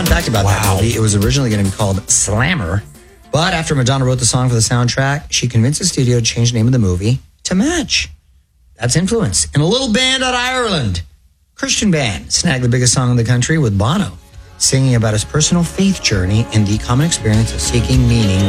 Fun fact about that movie, it was originally going to be called Slammer, but after Madonna wrote the song for the soundtrack, she convinced the studio to change the name of the movie to match. That's influence. And a little band out of Ireland, Christian band, snagged the biggest song in the country with Bono, singing about his personal faith journey and the common experience of seeking meaning